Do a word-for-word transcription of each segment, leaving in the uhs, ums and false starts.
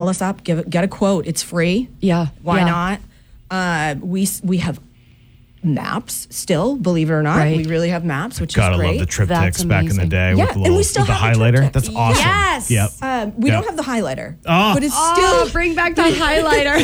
call us up, give get a quote. It's free. Yeah. Why yeah. not? Uh, we we have maps still, believe it or not. Right. We really have maps, which Gotta is great. love the That's TripTix back in the amazing. day Yeah, with the, and little, we still with the have the highlighter. TripTix. That's awesome. Yes. Yep. Um, we Yep. don't have the highlighter, Oh. but it's Oh, still bring back the highlighter.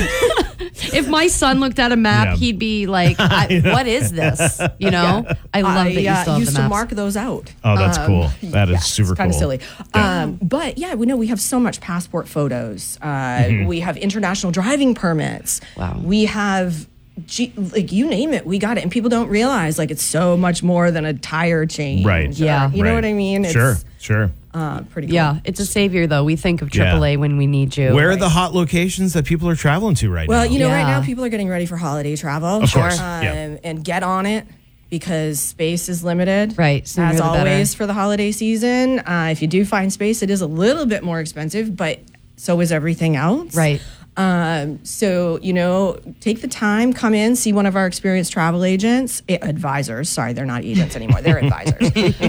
If my son looked at a map, Yeah. he'd be like, I, what is this? You know? Yeah. I love that you uh, still have used the to maps. mark those out. Oh, that's Um, cool. That is yeah, super it's kind cool. of silly. Um, but yeah, we know we have so much passport photos. Uh, Mm-hmm. We have international driving permits. Wow. We have, G- like you name it, we got it. And people don't realize like it's so much more than a tire change. Right. or- Yeah. You know Right. what I mean? It's, Sure, sure. Uh, pretty cool. Yeah, it's a savior, though. We think of triple A Yeah. when we need you. Where are the hot locations that people are traveling to right Well, now? you know, right Yeah. now people are getting ready for holiday travel. Of course, Um, yeah. And get on it because space is limited. Right, sooner As the better. always for the holiday season. Uh, if you do find space, it is a little bit more expensive, but so is everything else. Right. Um, so, you know, take the time, come in, see one of our experienced travel agents, eh, advisors. Sorry, they're not agents anymore. They're advisors.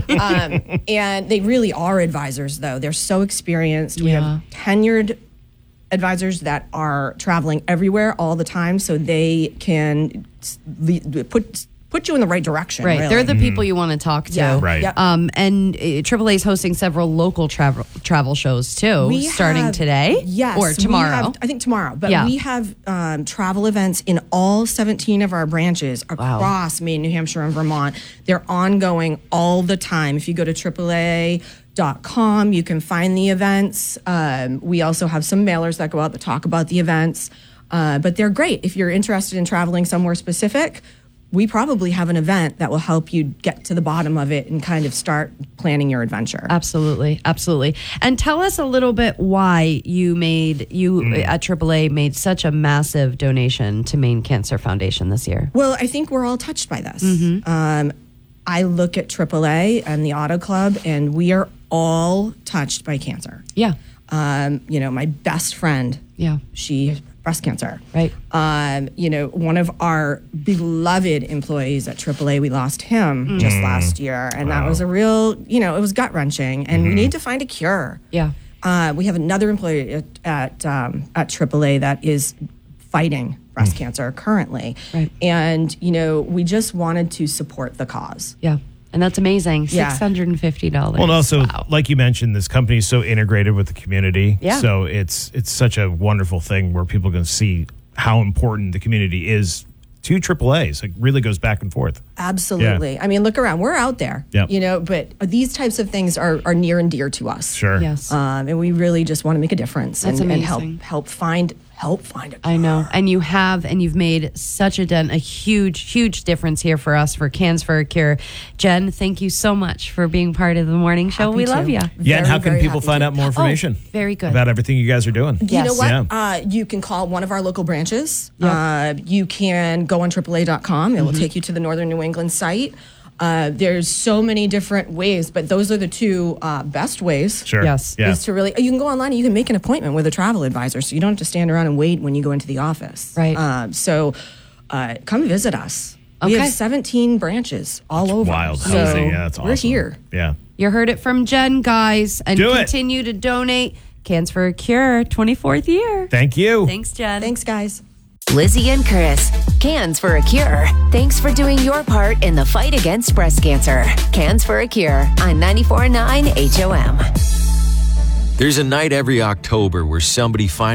um, and they really are advisors, though. They're so experienced. We Yeah. have tenured advisors that are traveling everywhere all the time, so they can s- le- put put you in the right direction. Right. really. They're the people you want to talk to. Yeah. Right. Yep. Um, and uh, triple A is hosting several local travel travel shows, too, We starting have- today yes, or we tomorrow. have- I think tomorrow. But Yeah. we have um, travel events in all seventeen of our branches Wow. across Maine, New Hampshire, and Vermont. They're ongoing all the time. If you go to triple A dot com, you can find the events. Um, we also have some mailers that go out that talk about the events. Uh, but they're great. If you're interested in traveling somewhere specific, we probably have an event that will help you get to the bottom of it and kind of start planning your adventure. Absolutely, absolutely. And tell us a little bit why you made you Mm. at triple A made such a massive donation to Maine Cancer Foundation this year. Well, I think we're all touched by this. Mm-hmm. Um, I look at triple A and the Auto Club, and we are all touched by cancer. Yeah, Um, you know, my best friend, yeah, she has breast cancer. right. Um, you know, one of our beloved employees at triple A, we lost him Mm. just last year, and that was a real, you know, it was gut wrenching, and we need to find a cure. Yeah, Uh, we have another employee at at, um, at triple A that is fighting breast cancer currently, Right. and you know, we just wanted to support the cause. yeah. And that's amazing. Yeah. Six hundred and fifty dollars. Well, and also, Wow. like you mentioned, this company is so integrated with the community. Yeah. So it's it's such a wonderful thing where people can see how important the community is to triple A. So it really goes back and forth. Absolutely. I mean, look around. We're out there, Yep. you know, but these types of things are, are near and dear to us. Sure. Yes. Um, and we really just want to make a difference That's and, and help amazing. help find help find it. I know. And you have, and you've made such a dent, a huge, huge difference here for us for Cans for a Cure. Jen, thank you so much for being part of the morning show. Happy we to. love you. Yeah, and Very, how can very people happy find to. out more information? Oh, very good. About everything you guys are doing. You Yes. know what? Yeah. Uh, you can call one of our local branches. Uh, you can go on triple A dot com. It will take you to the Northern New England site. Uh, there's so many different ways, but those are the two uh, best ways. Sure. Yes. Yeah. Is to really, you can go online and you can make an appointment with a travel advisor, so you don't have to stand around and wait when you go into the office. Right. Um, so uh, come visit us. We Okay. have seventeen branches all over. Wild. So Amazing. Yeah, that's awesome. we're here. Yeah. You heard it from Jen, guys. And Do it. continue to donate. Cans for a Cure, twenty-fourth year. Thank you. Thanks, Jen. Thanks, guys. Lizzie and Chris, Cans for a Cure. Thanks for doing your part in the fight against breast cancer. Cans for a Cure on ninety-four point nine H O M. There's a night every October where somebody finds